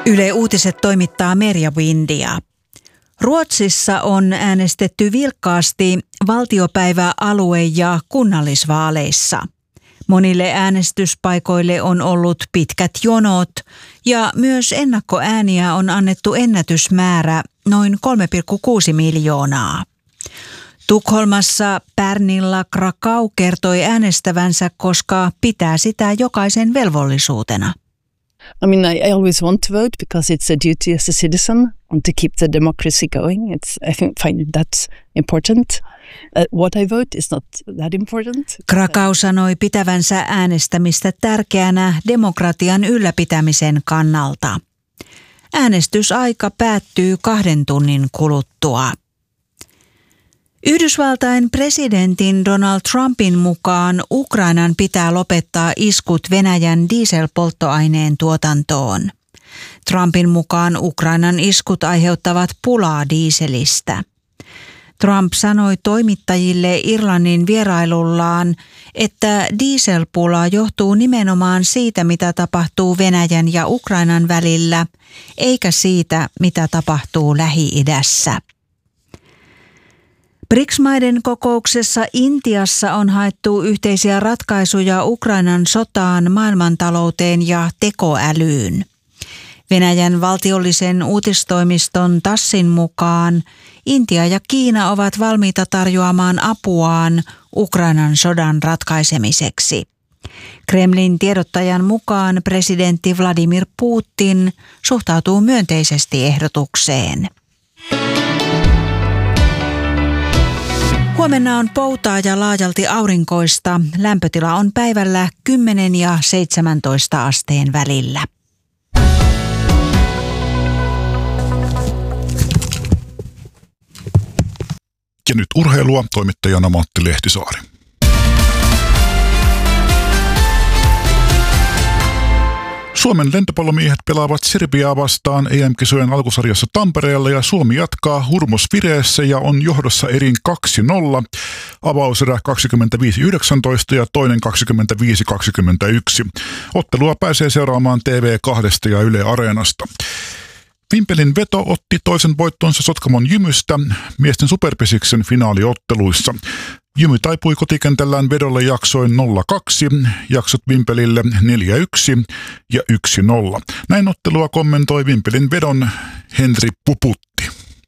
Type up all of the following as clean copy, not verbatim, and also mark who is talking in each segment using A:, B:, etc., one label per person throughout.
A: Yle Uutiset toimittaa Merja Windia. Ruotsissa on äänestetty vilkkaasti valtiopäivä-, alue- ja kunnallisvaaleissa. Monille äänestyspaikoille on ollut pitkät jonot ja myös ennakkoääniä on annettu ennätysmäärä noin 3,6 miljoonaa. Tukholmassa Pärnilla Krakau kertoi äänestävänsä, koska pitää sitä jokaisen velvollisuutena.
B: I mean, I always want to vote because it's a duty as a citizen and to keep the democracy going. I find that's important. What I vote is not that important.
A: Krakau sanoi pitävänsä äänestämistä tärkeänä demokratian ylläpitämisen kannalta. Äänestysaika päättyy 2 tunnin kuluttua. Yhdysvaltain presidentin Donald Trumpin mukaan Ukrainan pitää lopettaa iskut Venäjän dieselpolttoaineen tuotantoon. Trumpin mukaan Ukrainan iskut aiheuttavat pulaa dieselistä. Trump sanoi toimittajille Irlannin vierailullaan, että dieselpula johtuu nimenomaan siitä, mitä tapahtuu Venäjän ja Ukrainan välillä, eikä siitä, mitä tapahtuu Lähi-idässä. BRICS-maiden kokouksessa Intiassa on haettu yhteisiä ratkaisuja Ukrainan sotaan, maailmantalouteen ja tekoälyyn. Venäjän valtiollisen uutistoimiston TASSin mukaan Intia ja Kiina ovat valmiita tarjoamaan apuaan Ukrainan sodan ratkaisemiseksi. Kremlin tiedottajan mukaan presidentti Vladimir Putin suhtautuu myönteisesti ehdotukseen. Huomenna on poutaa ja laajalti aurinkoista. Lämpötila on päivällä 10 ja 17 asteen välillä.
C: Ja nyt urheilua, toimittajana Matti Lehtisaari. Suomen lentopallomiehet pelaavat Serbiaa vastaan EM-kisojen alkusarjassa Tampereella ja Suomi jatkaa hurmosvireessä ja on johdossa erin 2-0. Avauserä 25-19 ja toinen 25-21. Ottelua pääsee seuraamaan TV2 ja Yle Areenasta. Vimpelin veto otti toisen voittonsa Sotkamon Jymystä miesten superpesiksen finaaliotteluissa. Jymy taipui kotikentällään vedolle jaksoin 0-2, jaksot Vimpelille 4-1 ja 1-0. Näin ottelua kommentoi Vimpelin vedon Henri Puputti.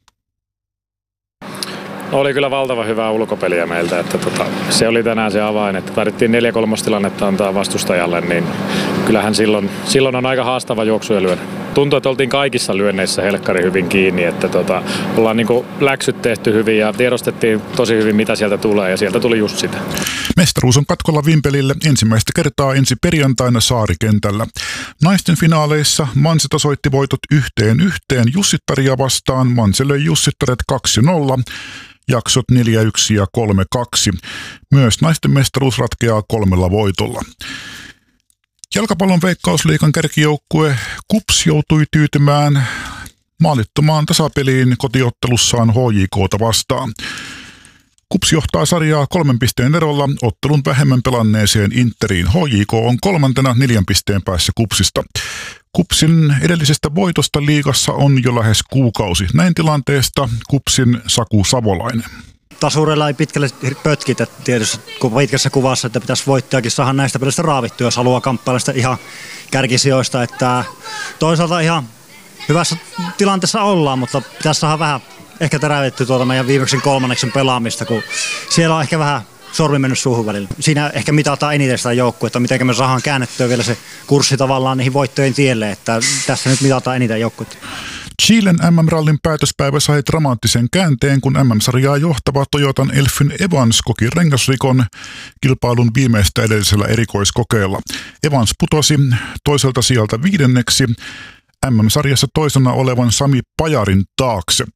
D: No, oli kyllä valtavan hyvää ulkopeliä meiltä, että se oli tänään se avain, että tarvittiin 4-3 tilannetta antaa vastustajalle, niin kyllähän silloin on aika haastava juoksuja lyödä. Tuntui, että oltiin kaikissa lyönneissä helkkari hyvin kiinni, että ollaan niinku läksyt tehty hyvin ja tiedostettiin tosi hyvin, mitä sieltä tulee, ja sieltä tuli just sitä.
C: Mestaruus on katkolla Vimpelille ensimmäistä kertaa ensi perjantaina Saarikentällä. Naisten finaaleissa Manse tasoitti voitot 1-1 Jussittaria vastaan. Manse löi Jussittaret 2-0. Jaksot 4-1 ja 3-2. Myös naisten mestaruus ratkeaa 3 voitolla. Jalkapallon Veikkausliigan kärkijoukkue KuPS joutui tyytymään maalittomaan tasapeliin kotiottelussaan HJK:ta vastaan. KuPS johtaa sarjaa 3 pisteen erolla ottelun vähemmän pelanneeseen Interiin. HJK on 3. 4 pisteen päässä KuPSista. KuPSin edellisestä voitosta liigassa on jo lähes kuukausi. Näin tilanteesta KuPSin Saku Savolainen.
E: Tasureilla ei pitkälle pötkitä tietysti pitkässä kuvassa, että pitäisi voittajakin saada näistä pelistä raavittua, jos haluaa kamppailla sitä ihan kärkisijoista. Että toisaalta ihan hyvässä tilanteessa ollaan, mutta pitäisi saada vähän ehkä terävetty tuota meidän viimeksi 3. pelaamista, kun siellä on ehkä vähän sormi mennyt suuhun välillä. Siinä ehkä mitataan eniten sitä joukkuetta, miten me saadaan käännettyä vielä se kurssi tavallaan niihin voittojen tielle, että tässä nyt mitataan eniten joukkuetta.
C: Chilen MM-rallin päätöspäivä sai dramaattisen käänteen, kun MM-sarjaa johtava Toyotan Elfyn Evans koki rengasrikon kilpailun viimeistä edellisellä erikoiskokeella. Evans putosi toiselta sieltä 5. MM-sarjassa toisena olevan Sami Pajarin taakse.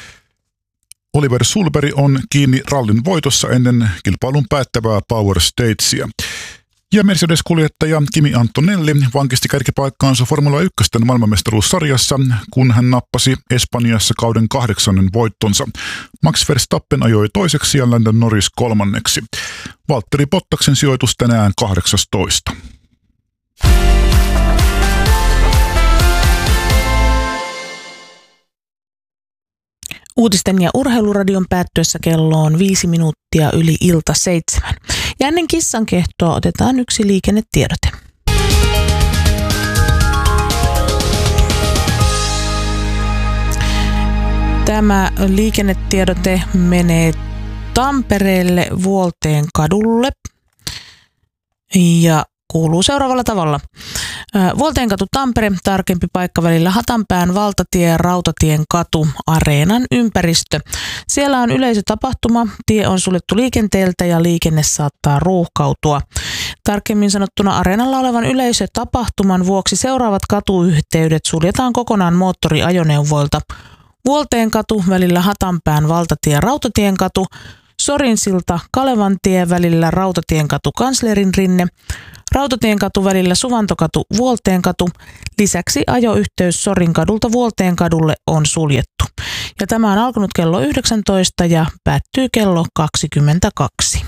C: Oliver Sulberg on kiinni rallin voitossa ennen kilpailun päättävää Power Stagea. Ja Mercedes-kuljettaja Kimi Antonelli vankisti kärkipaikkaansa Formula 1 maailmanmestaruussarjassa, kun hän nappasi Espanjassa kauden 8. voittonsa. Max Verstappen ajoi toiseksi ja Lando Norris 3. Valtteri Bottaksen sijoitus tänään 18.
F: Uutisten ja urheiluradion päättyessä kello on 5 minuuttia yli ilta 7. Ja ennen kissan kehtoa otetaan yksi liikennetiedote. Tämä liikennetiedote menee Tampereelle Vuolteen kadulle ja kuuluu seuraavalla tavalla. Vuolteenkatu Tampere, tarkempi paikka välillä Hatanpään valtatie, Rautatien katu, Areenan ympäristö. Siellä on yleisötapahtuma, tie on suljettu liikenteeltä ja liikenne saattaa ruuhkautua. Tarkemmin sanottuna Areenalla olevan yleisötapahtuman vuoksi seuraavat katuyhteydet suljetaan kokonaan moottoriajoneuvoilta. Vuolteenkatu välillä Hatanpään valtatie, Rautatien katu, Sorinsilta Kalevantie välillä Rautatienkatu Kanslerinrinne, Rautatienkatu välillä Suvantokatu Vuolteenkatu, lisäksi ajoyhteys Sorinkadulta Vuolteenkadulle on suljettu. Ja tämä on alkanut kello 19 ja päättyy kello 22.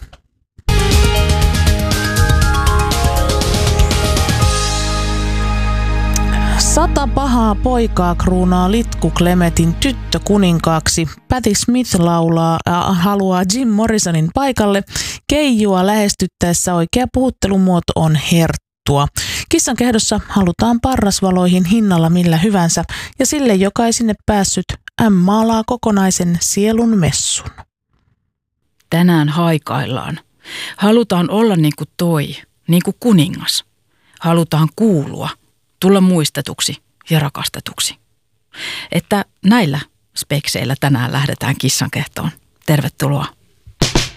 F: Sata pahaa poikaa kruunaa Litku Klemetin tyttö kuninkaaksi. Patti Smith haluaa Jim Morrisonin paikalle. Keijua lähestyttäessä oikea puhuttelumuoto on herttua. Kissan kehdossa halutaan parrasvaloihin hinnalla millä hyvänsä ja sille joka ei sinne päässyt maalaa kokonaisen sielun messun.
G: Tänään haikaillaan. Halutaan olla niin kuin kuningas. Halutaan kuulua. Tulla muistetuksi ja rakastetuksi. Että näillä spekseillä tänään lähdetään kissan kehtoon. Tervetuloa.